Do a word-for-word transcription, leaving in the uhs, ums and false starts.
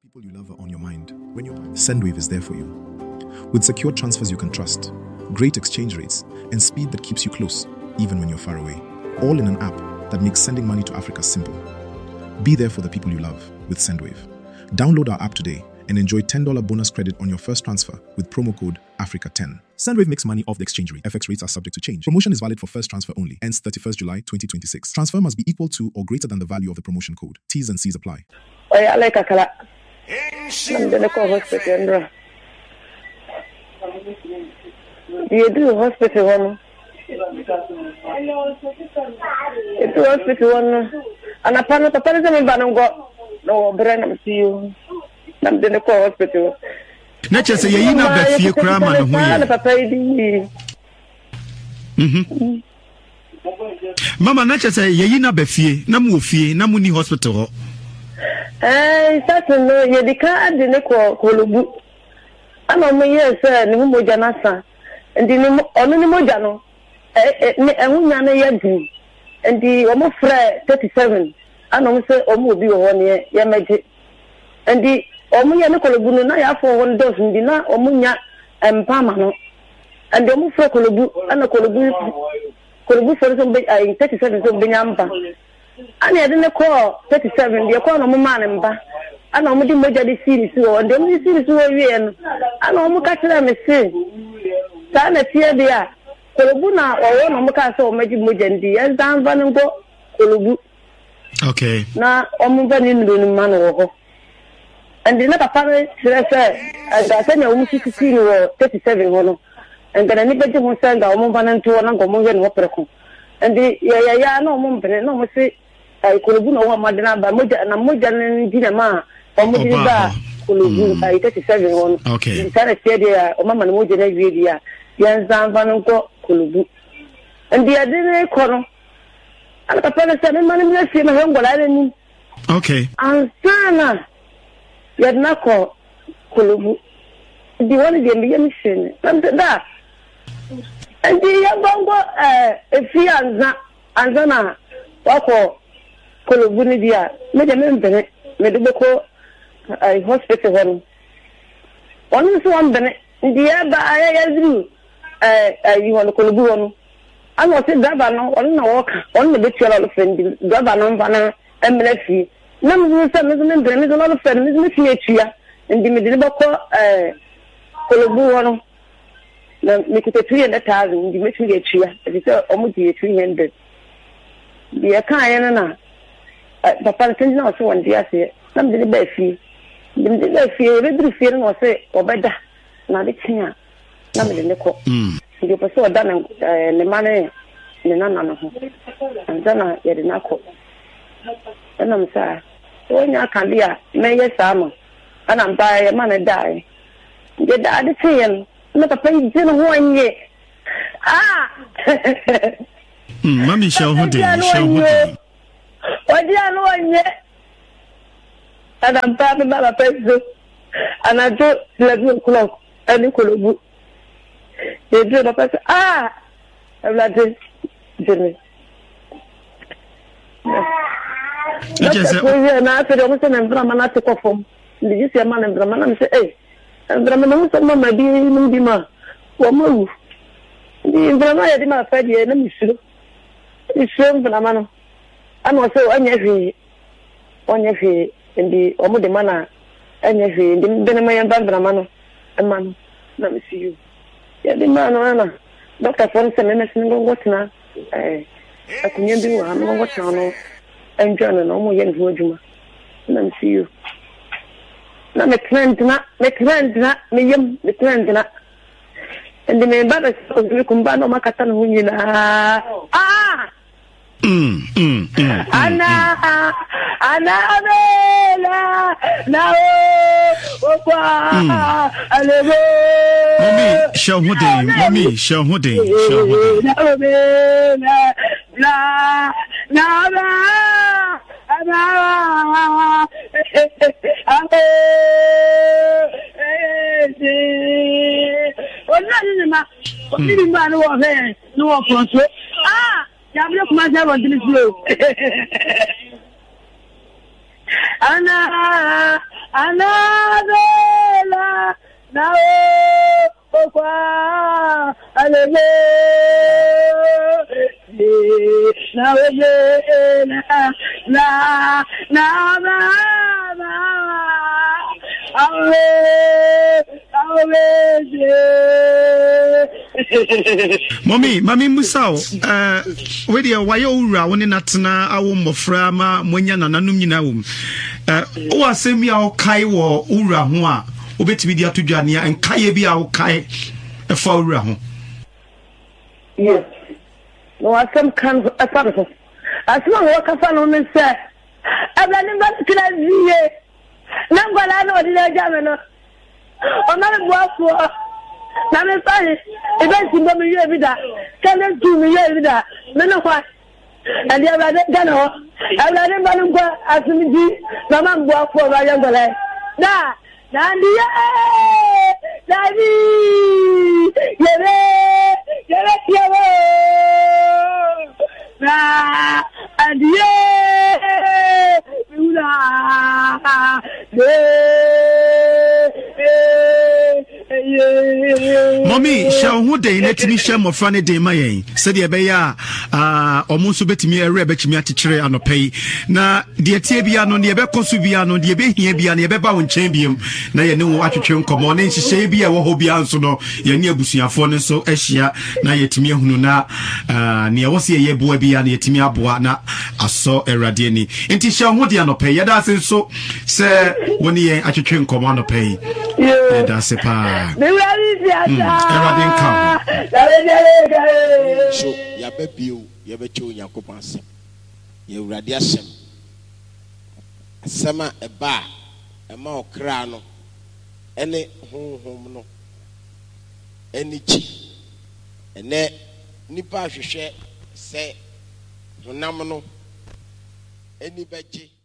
People you love are on your mind. When you Sendwave is there for you. With secure transfers you can trust, great exchange rates, and speed that keeps you close, even when you're far away. All in an app that makes sending money to Africa simple. Be there for the people you love with Sendwave. Download our app today and enjoy ten dollars bonus credit on your first transfer with promo code Africa ten. Sendwave makes money off the exchange rate. F X rates are subject to change. Promotion is valid for first transfer only. Ends thirty-first July twenty twenty-six. Transfer must be equal to or greater than the value of the promotion code. T's and C's apply. Oh, yeah, like a color. I'm going to call hospital. You do hospital one. You do hospital one. And I found out the person in Banango. No, Brenham, see you. I'm going to call hospital. Nature say you know the few cram and who. Mama, Nature say you know the fear, Namu fear, Namuni hospital. Eh, certain no, you declare the Neko Kolubu. I'm a year, sir, Nimu Janasa, and the only Mojano, eh, and Wiana Yadi, and the almost thirty-seven. And also, Omu be one year, Yamaji, and the Omuya Kolubu, Naya for one dozen, Dina, Omunya, and Pamano, and the Omu Kolubu, and the Kolubu, Kolubu for some thirty-seven, so Binyamba. And I didn't call thirty-seven, the corner of man and ba. And I'm doing the series, and the series were in. And I'm catching them a say. Sana Tia there. Kolobuna or one of Makaso, Magic Mujendi, and Dan Vanango, Kolubu. Okay. Now, I'm running in man. And the never family, say, and I send you sixteen or thirty-seven, and then anybody who send our woman and two and go moving opera. And the ya ya no mum no say I Kolubu no one madana ba moja na moja na ma o moja ba Kolubu I thirty-seven one. Okay. Sana say dia o mama no moja na wie dia yan zan fa no ko Kolubu. And the adene ko no ala papa na say man na see na ngola ni. Okay. And sana ya na ko Kolubu. The one dey be mission. And that and the young bongo, if he and Anzana, Wako, Kolobunidia, made a member, made a boko a hospital one. One is one Bennett, the other I do, you want to Kolobuano. I was a Gabano, on the walk, on the bit of friend, Gabano, Vanna, and Melfi. None of them is a lot of friends, Miss Mitria, and the Mediboko, Kolobuano. Make it a three hundred thousand, you make me a cheer, it's almost three hundred. The Akayana, Papa Tintin also one dear say, some did the fee. The fear, every feeling or say, or better, not it's here. Number in the court. You pursue done and the money in the nana, and then I get in a court. And I'm sorry. When you can be a mayor summer, and I'm by a man and die. Get the other thing. Not a pay dinner one year. Ah, Mammy shall hold it. What do you know yet? And I'm talking about a pencil, and I do eleven o'clock, and you could book. You do the person. Ah, I'm like this, Jimmy. Yes, and I said, I was an Brahman to perform. Did you see a man in Brahman and say, hey? And Brahman, some of my being Mudima, or move. The Brahman, my fed, and I'm sure. It's shown Brahman. I'm also on every one every in the Omudimana, and every in the Benamayan Brahman, a man. Let me see you. Yeah, the man, Doctor Fonson, and a single what now? I can do, I'm not what now. And John and Omo Yen Wojuma. Let me see you. Na me trend na me trend na me yam me trend na and the member so we kumba no makata no nyina ah mm mm mm ana ana bela na o kwa alego mommy show who dey mommy show who dey show who dey na na na na Ana, ame, eh, oh no, no, no, no, no, no, no, no, no, ah, I'm not myself on this floor. Ana, anabela na o kwa alele na we na na na na awe awe Mommy, Mami Musao, uh, where you why you ra when natna awo mofra ma monya nananum nyina wom. Uh, o asemi a o kai wo ura ho a obetimi dia to dwane a nkae bi a o kai e fa ura ho. Yes. No asem kan afa so. Asema wo kafa no me se. Abani ba kina ziye. Na ngwala na odi na jame no. Ona le boafo. Na me say e be simbo me ye bi da. Kale tu me ye bi da. Me no kwa. Andi abade gano. Abade ba no kwa asumiji. Mama boafo ba ye ngwala. Da. Da ndi ye. Dadi. Yebe. Yebe yebe. Na adiye. Ula. Mommy, shall who day let me share more funny day my said the beya ah almost betimi a rebetimi atichire anopai na de tie bia no de be kosu bia no de be hia bia na be ba won chen biem na ye ne wo atwetwe nkomo na nhihye bia wo ho bia nso no ye ne abusuafo ne so ahia na ye timi ahunu na ah ne wo se ye boa bia na ye timi aboa na aso erade ni enti shall who de anopai ye da se so se woni ye atwetwe nkomo anopai ye da se pa everything come. So, ya baby, ya betu Yakupon Sim. You radiation. Sama a bar, a more crano, any home no, any chi, and ne nipa share say, no, any veggie.